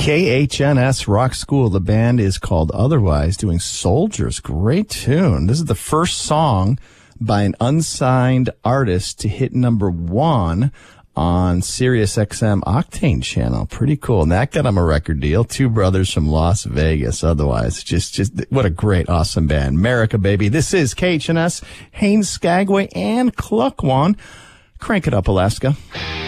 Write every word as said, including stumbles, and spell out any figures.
K H N S Rock School. The band is called Otherwise, doing Soldiers. Great tune. This is the first song by an unsigned artist to hit number one on Sirius X M Octane channel. Pretty cool. And that got him a record deal. Two brothers from Las Vegas. Otherwise, just, just, what a great, awesome band. America, baby. This is K H N S, Haynes Skagway, and Cluckwan. Crank it up, Alaska.